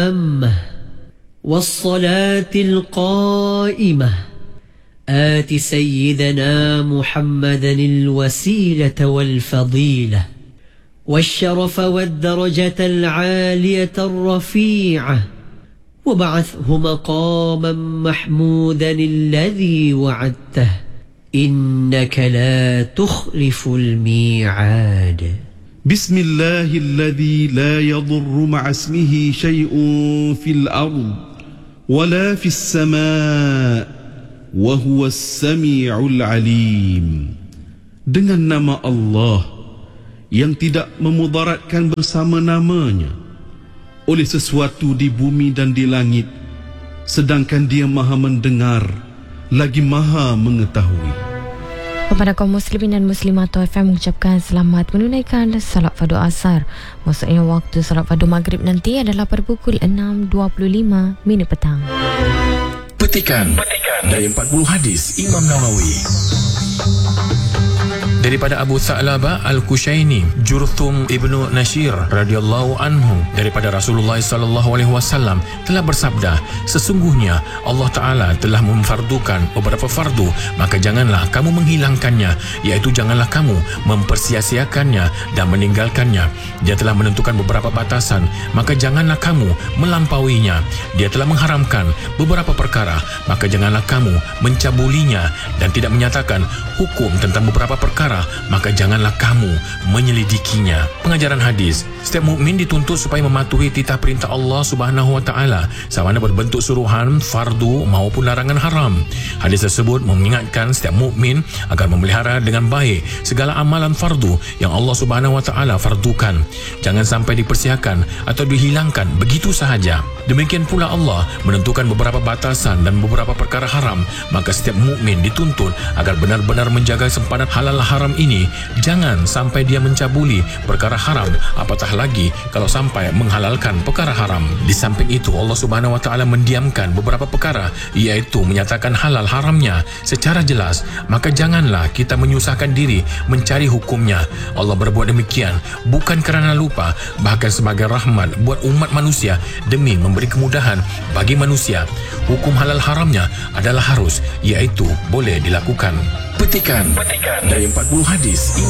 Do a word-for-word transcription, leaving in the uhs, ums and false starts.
التامة والصلاة القائمة آت سيدنا محمدا الوسيلة والفضيلة والشرف والدرجة العالية الرفيعة وبعثه مقاما محمودا الذي وعدته إنك لا تخلف الميعاد. بسم الله الذي لا يضر مع اسمه شيء في الأرض ولا في السماء وهو السميع العليم. Dengan nama Allah yang tidak memudaratkan bersama namanya oleh sesuatu di bumi dan di langit, sedangkan Dia Maha mendengar lagi Maha mengetahui. Kepada kaum muslimin dan muslimat, F M mengucapkan selamat menunaikan salat fardu asar. Maksudnya waktu salat fardu maghrib nanti adalah pada pukul enam dua puluh lima minit petang. Petikan, Petikan dari empat puluh hadis Imam Nawawi. Daripada Abu Tha'labah Al-Kushaini, Jurthum ibnu Nashir radhiyallahu anhu, daripada Rasulullah sallallahu alaihi wasallam telah bersabda, sesungguhnya Allah Ta'ala telah memfardukan beberapa fardu, maka janganlah kamu menghilangkannya, iaitu janganlah kamu mempersia-siakannya dan meninggalkannya. Dia telah menentukan beberapa batasan, maka janganlah kamu melampauinya. Dia telah mengharamkan beberapa perkara, maka janganlah kamu mencabulinya, dan tidak menyatakan hukum tentang beberapa perkara, maka janganlah kamu menyelidikinya. Pengajaran hadis: setiap mukmin dituntut supaya mematuhi titah perintah Allah Subhanahu wa taala, sama ada berbentuk suruhan, fardu maupun larangan haram. Hadis tersebut mengingatkan setiap mukmin agar memelihara dengan baik segala amalan fardu yang Allah Subhanahu wa taala fardukan. Jangan sampai dipersiakan atau dihilangkan begitu sahaja. Demikian pula Allah menentukan beberapa batasan dan beberapa perkara haram, maka setiap mukmin dituntut agar benar-benar menjaga sempadan halal haram ini. Jangan sampai dia mencabuli perkara haram, apatah lagi kalau sampai menghalalkan perkara haram. Di samping itu, Allah Subhanahu wa taala mendiamkan beberapa perkara, iaitu menyatakan halal haramnya secara jelas, maka janganlah kita menyusahkan diri mencari hukumnya. Allah berbuat demikian bukan kerana lupa, bahkan sebagai rahmat buat umat manusia demi memberi kemudahan bagi manusia. Hukum halal haramnya adalah harus, iaitu boleh dilakukan. Petikan, Petikan dari empat puluh hadis